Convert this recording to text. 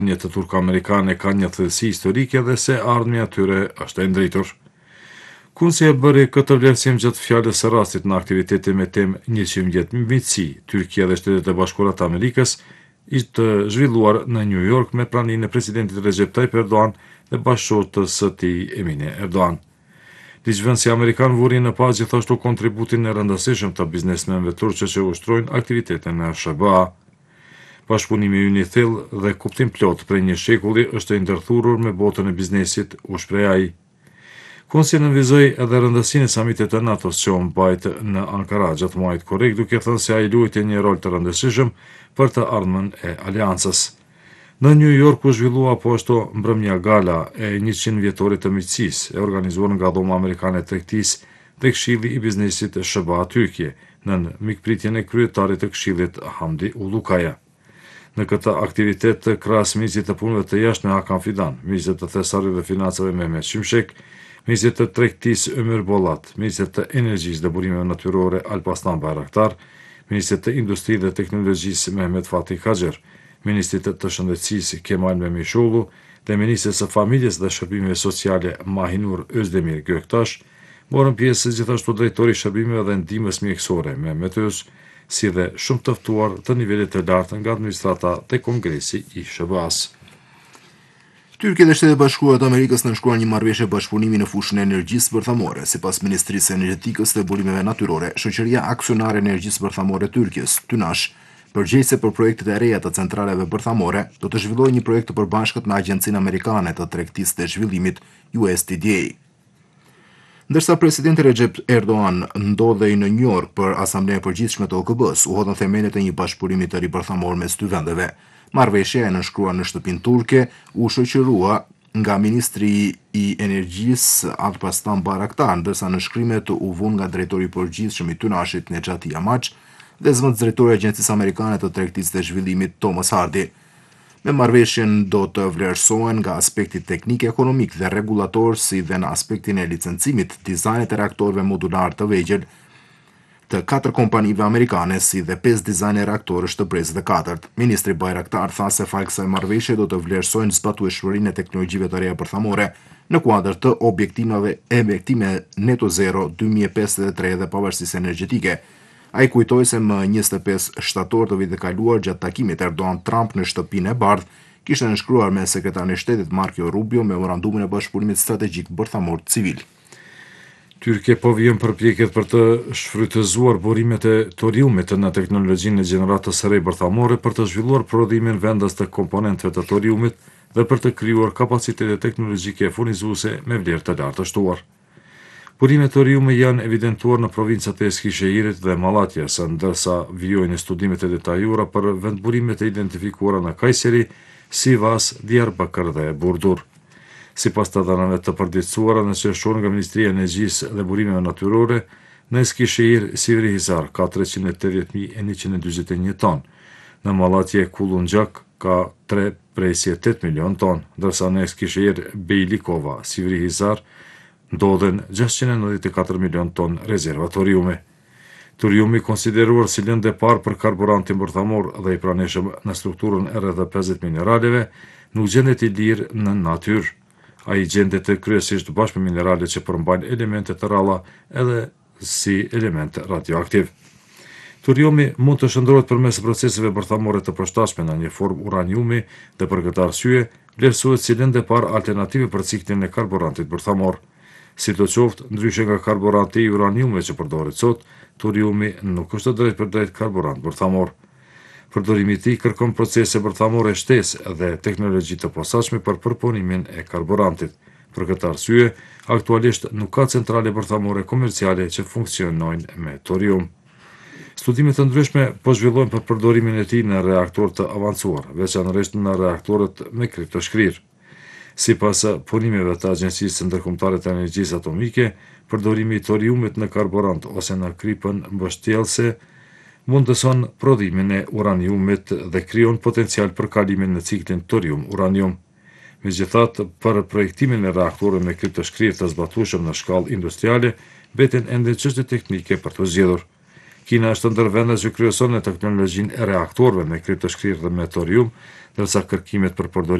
Një të turko-amerikane ka një thellësi historike dhe se ardhmja e tyre është e ndritur. Kunsi e bëri këtë vlerësim gjatë fjalës së rastit në aktivitete me temë 110 miqësi, Tyrkia dhe Shtetet e Bashkuara të Amerikës, ishte zhvilluar në New York me praninë e presidentit Recep Tayyip Erdogan dhe bashkëshortës së tij Emine Erdogan. Ligjvënësi amerikan vuri në pas gjithashtu kontributin e rëndësishëm të biznesmenëve turqë që ushtrojnë aktivitetin në SBA. Bashkëpunimi ynë i thellë dhe kuptim plot prej një shekulli është i ndërthurur me botën e biznesit, u shpreh ai. Kunsi nënvizoi edhe rëndësinë e samitit të NATO-s që u mbajt në Ankara gjatë muajit korrik, duke thënë se ai luajti një rol të rëndësishëm për të ardhmen e aleancës. Në New York u zhvillua po ashtu mbrëmja gala e 100 vjetorit të miqësisë, e organizuar nga Dhoma Amerikane e Tregtisë dhe Këshilli i Biznesit SBA Tyrkie, në mikpritjen e kryetarit të Këshillit Hamdi Ullukaja. Në këtë aktivitet krahas ministrit të punëve të jashtme Hakan Fidan, ministrit të Thesarit dhe Financave Mehmet Shimshek, ministrit të Tregtisë Ömer Bollat, ministrit të Energjisë dhe Burimeve Natyrore Alparslan Bayraktar, ministrit të Industrisë dhe Teknologjisë Mehmet Fatih Haxher, ministrit të Shëndetësisë Kemal Memishollu dhe ministrit së Familjes dhe Shërbimeve Sociale Mahinur Özdemir Göktash, morën pjesë gjithashtu drejtori i shërbimeve dhe ndihmës mjekësore Mehmet Öz, si dhe shumë të ftuar të nivelit të lartë nga administrata dhe kongresi i SBA-s. Tyrkia dhe Shtetet e Bashkuara të Amerikës nënshkruan një marrëveshje bashkëpunimi në fushën e energjisë bërthamore. Sipas Ministrisë së Energjetikës dhe Burimeve Natyrore, shoqëria aksionare e energjisë bërthamore e Tyrkisë, Tynash, përgjegjëse për projektet e reja të centraleve bërthamore, do të zhvillojë një projekt të përbashkët me Agjencinë Amerikane të Tregtisë dhe Zhvillimit, USTDA. Ndërsa presidenti Recep Erdogan ndodhej në New York për Asamblenë e Përgjithshme të OKB-s, u hodhën themelet e një bashkëpunimi të ri bërthamor mes dy vendeve. Marrëveshja e nënshkruar në shtëpinë turke u shoqërua nga ministri i energjisë Alparslan Bayraktar, ndërsa nënshkrimet u vënë nga drejtori i përgjithshëm i Tynashit Necati Yamaç dhe zëvendësdrejtori i Agjencisë Amerikane të Tregtisë dhe Zhvillimit Thomas Hardy. Me marrëveshjen do të vlerësohen nga aspekti teknik, ekonomik dhe rregullator, si dhe në aspektin e licencimit, dizajnit e reaktorëve modular të vegjël të 4 kompanive amerikane, si dhe 5 dizajne reaktorësh të brezit të katërt. Ministri Bayraktar tha se fal kësaj marrëveshje do të vlerësojnë zbatueshmërinë e teknologjive të reja bërthamore në kuadër të objektive neto zero 2053 dhe pavarësisë energjetike. Ai kujtoi se më 25 shtator të vitit të kaluar, gjatë takimit Erdogan-Trump në shtëpinë e Bardh, kishte nënshkruar me sekretarin e shtetit Marco Rubio memorandumin e bashkëpunimit strategjik bërthamor civil. Tyrkia po vjen përpjekjet për të shfrytëzuar burimet e toriumit në teknologjinë e gjeneratës së re bërthamore për të zhvilluar prodhimin vendas të komponentëve të toriumit dhe për të krijuar kapacitete teknologjike furnizuese me vlerë të lartë të shtuar. Burimet e toriumit janë evidentuar në provincat e Eskishehirit dhe Malatjas, ndërsa vijojnë studimet e detajuara për vendburimet e identifikuara në Kayseri, Sivas, Diyarbakır dhe Burdur. Sipas të dhënave të përditësuara në qershor nga Ministria e Energjisë dhe Burimeve Natyrore, në Eskishehir, Sivrihisar ka 380.141 ton, në Malatje Kulungjak ka 3.8 milion ton, ndërsa në Eskishehir, Beylikova, Sivrihisar ndodhen 694 milion ton rezerva toriumi. Toriumi konsideruar si lëndë e parë për karburantin bërthamor dhe i pranishëm në strukturën e rreth 50 mineraleve, nuk gjendet i lirë në natyrë. Ai gjendet kryesisht bashkë me minerale që përmbajnë elemente të ralla edhe si element radioaktiv. Toriumi mund të shndrohet përmes proceseve bërthamore të përshtatshme në një formë uraniumi dhe për këtë arsye vlerësohet si lëndë e parë alternative për ciklin e karburantit bërthamor. Sidoqoftë, ndryshe nga karburanti i uraniumit që përdoret sot, toriumi nuk është drejt për drejt karburant bërthamor. Përdorimi i tij kërkon procese bërthamore shtesë dhe teknologji të posaçme për përpunimin e karburantit. Për këtë arsye, aktualisht nuk ka centrale bërthamore komerciale që funksionojnë me torium. Studime të ndryshme po zhvillohen për përdorimin e tij në reaktorë të avancuar, veçanërisht në reaktorët me kriptoshkrirë. Sipas punimeve të Agjencisë Ndërkombëtare të Energjisë Atomike, përdorimi i toriumit në karburant ose në kripën mbështjellëse mundëson prodhimin e uraniumit dhe krijon potencial për kalimin në ciklin torium-uranium. Megjithatë, për projektimin e reaktorëve me kriptoshkrirë të zbatueshëm në shkallë industriale, mbeten ende çështje teknike për të zgjedhur. Kina është ndër vendet që kryeson në teknologjinë e reaktorëve me kriptoshkrirë dhe me torium, ndërsa kërkimet për përdorim